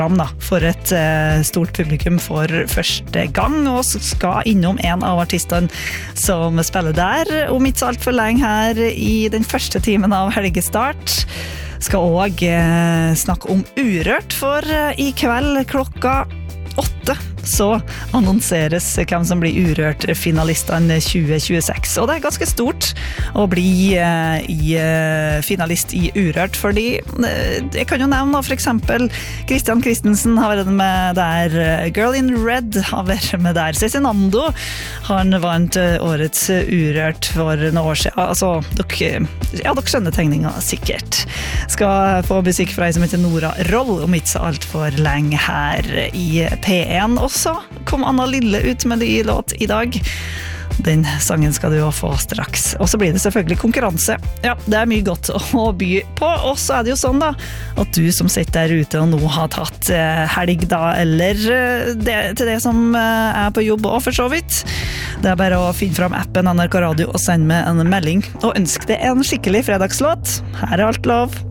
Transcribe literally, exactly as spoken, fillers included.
da, for et eh, stort publikum for første gang, og skal innom en av artistene som spiller der om ikke så alt for lenge her i den første timen av Helgestart. Skal også eh, snakke om Urørt, for eh, i kveld klokka åtte så annonseres hvem som blir Urørt-finalistene tjue tjueseks, og det er ganske stort å bli eh, i, eh, finalist i Urørt, fordi eh, jeg kan jo nevne da, for eksempel Christian Christensen har vært med der, Girl in Red har vært med der, Cezinando han vant eh, årets Urørt for noen år siden, altså dere, ja, dere skjønner tegninga sikkert. Skal få musikk fra ei som heter Nora Roll om ikke så alt for lenge her i P en, og så kom Anna Lille ut med ny låt i dag. Den sangen skal du jo få straks. Og så blir det selvfølgelig konkurranse. Ja, det er mye godt å by på. Og så er det jo sånn da, at du som sitter der ute og nå har tatt eh, helg da, eller eh, det, til det som eh, er på jobb og for så vidt. Det er bare å finne fram appen N R K Radio og sende meg en melding og ønske deg en skikkelig fredagslåt. Her er alt lov.